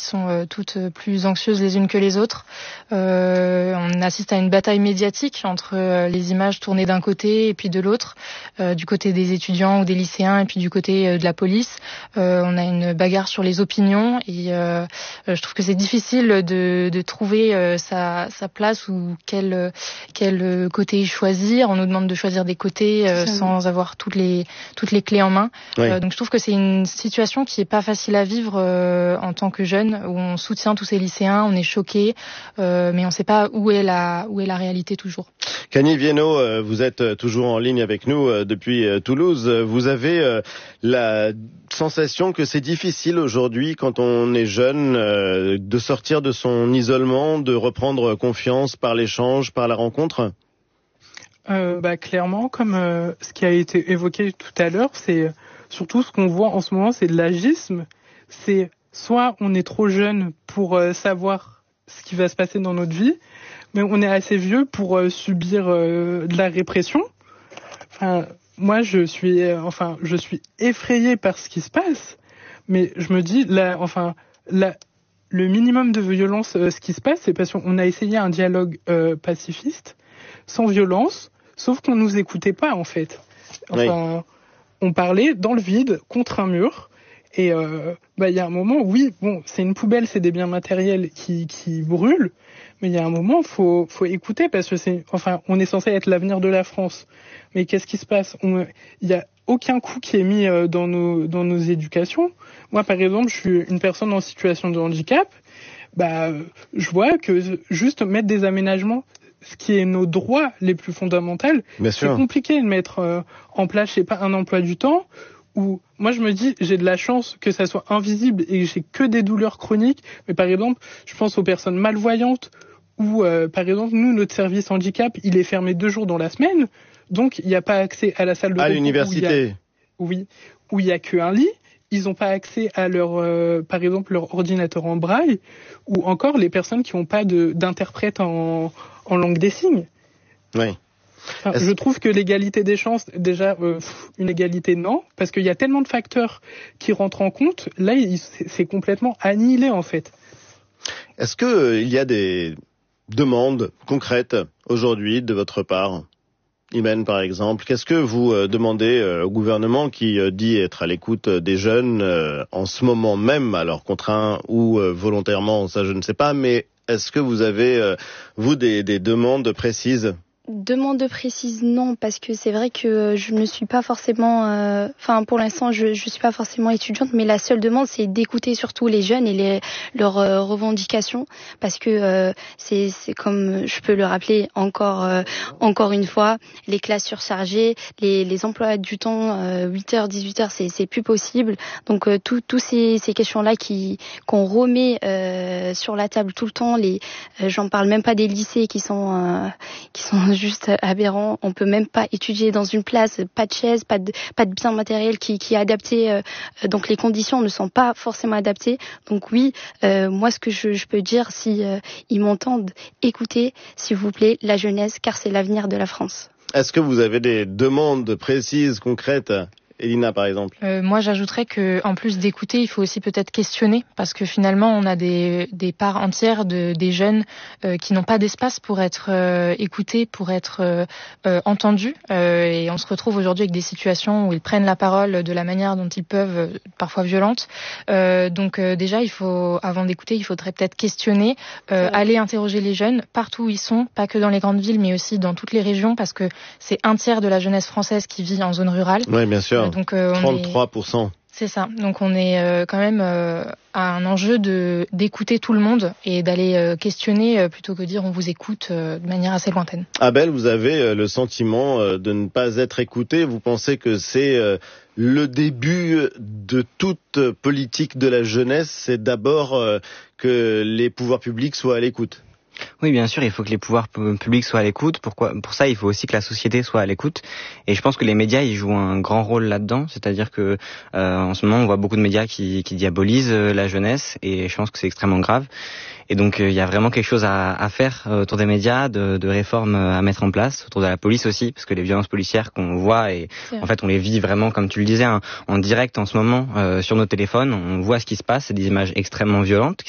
sont toutes plus anxieuses les unes que les autres. On assiste à une bataille médiatique entre les images tournées d'un côté et puis de l'autre, du côté des étudiants ou des lycéens et puis du côté de la police. On a une bagarre sur les opinions et je trouve que c'est difficile de trouver sa place ou quel côté choisir. On nous demande de choisir des côtés sans avoir toutes les clés en main. Oui. Donc je trouve que c'est une situation qui est pas facile à vivre en tant que jeune, où on soutient tous ces lycéens, on est choqués, mais on ne sait pas où est la réalité toujours. Camille Viennot, vous êtes toujours en ligne avec nous depuis Toulouse. Vous avez la sensation que c'est difficile aujourd'hui, quand on est jeune, de sortir de son isolement, de reprendre confiance par l'échange, par la rencontre ? Clairement, comme ce qui a été évoqué tout à l'heure, c'est surtout ce qu'on voit en ce moment, c'est de l'agisme. C'est soit on est trop jeune pour savoir ce qui va se passer dans notre vie, mais on est assez vieux pour subir de la répression. Enfin, moi, je suis effrayé par ce qui se passe, mais je me dis, le minimum de violence, ce qui se passe, c'est parce qu'on a essayé un dialogue pacifiste, sans violence, sauf qu'on nous écoutait pas, en fait. Enfin, oui. On parlait dans le vide, contre un mur, et il y a un moment, oui, bon, c'est une poubelle, c'est des biens matériels qui brûlent, mais il y a un moment, faut écouter, parce que on est censé être l'avenir de la France. Mais qu'est-ce qui se passe ? Il y a aucun coup qui est mis dans nos éducations. Moi, par exemple, je suis une personne en situation de handicap. Je vois que juste mettre des aménagements, ce qui est nos droits les plus fondamentaux, c'est compliqué de mettre en place, je sais pas, un emploi du temps où moi je me dis, j'ai de la chance que ça soit invisible et que j'ai que des douleurs chroniques. Mais par exemple, je pense aux personnes malvoyantes où, par exemple, nous, notre service handicap, il est fermé 2 jours dans la semaine, donc il n'y a pas accès à la salle de repos. À l'université. Où il y a qu'un lit. Ils n'ont pas accès à par exemple, leur ordinateur en braille, ou encore les personnes qui n'ont pas d'interprète en langue des signes. Oui. Je trouve que l'égalité des chances, déjà, une égalité, non, parce qu'il y a tellement de facteurs qui rentrent en compte. Là, c'est complètement annihilé, en fait. Est-ce qu'il y a des demandes concrètes aujourd'hui de votre part ? Imen, par exemple, qu'est-ce que vous demandez au gouvernement qui dit être à l'écoute des jeunes en ce moment même, alors contraint ou volontairement, ça je ne sais pas, mais est-ce que vous avez, vous, des demandes précises ? Demande précise, non, parce que c'est vrai que je ne suis pas forcément, pour l'instant, je suis pas forcément étudiante, mais la seule demande, c'est d'écouter surtout les jeunes et leurs revendications, parce que c'est comme je peux le rappeler encore une fois, les classes surchargées, les emplois du temps 8h, 18h, c'est plus possible. Donc tous ces questions-là qu'on remet sur la table tout le temps, j'en parle même pas des lycées qui sont juste aberrant. On peut même pas étudier dans une classe, pas de chaise, pas de bien matériel qui est adapté. Donc les conditions ne sont pas forcément adaptées. Donc oui, moi ce que je peux dire, si ils m'entendent, écoutez, s'il vous plaît, la jeunesse, car c'est l'avenir de la France. Est-ce que vous avez des demandes précises, concrètes ? Elina, par exemple. Moi, j'ajouterais que, en plus d'écouter, il faut aussi peut-être questionner, parce que finalement, on a des parts entières des jeunes qui n'ont pas d'espace pour être écoutés, pour être entendus, et on se retrouve aujourd'hui avec des situations où ils prennent la parole de la manière dont ils peuvent, parfois violente. Donc déjà, avant d'écouter, il faudrait peut-être questionner, aller interroger les jeunes partout où ils sont, pas que dans les grandes villes, mais aussi dans toutes les régions, parce que c'est 1/3 de la jeunesse française qui vit en zone rurale. Oui, bien sûr. Donc, 33%. C'est ça. Donc on est quand même à un enjeu d'écouter tout le monde et d'aller questionner plutôt que dire on vous écoute de manière assez lointaine. Abel, vous avez le sentiment de ne pas être écouté. Vous pensez que c'est le début de toute politique de la jeunesse, c'est d'abord que les pouvoirs publics soient à l'écoute? Oui, bien sûr, il faut que les pouvoirs publics soient à l'écoute. Pour ça, il faut aussi que la société soit à l'écoute. Et je pense que les médias, ils jouent un grand rôle là-dedans. C'est-à-dire que en ce moment, on voit beaucoup de médias qui diabolisent la jeunesse, et je pense que c'est extrêmement grave. Et donc, il y a vraiment quelque chose à faire autour des médias, de réformes à mettre en place, autour de la police aussi, parce que les violences policières qu'on voit, et en fait, on les vit vraiment, comme tu le disais, en direct en ce moment, sur nos téléphones. On voit ce qui se passe, c'est des images extrêmement violentes